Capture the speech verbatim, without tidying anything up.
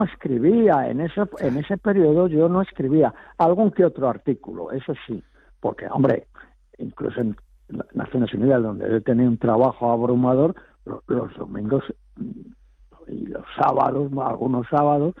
escribía, en ese, en ese periodo yo no escribía, algún que otro artículo, eso sí, porque, hombre, incluso en Naciones Unidas, donde he tenido un trabajo abrumador, los domingos y los sábados, algunos sábados,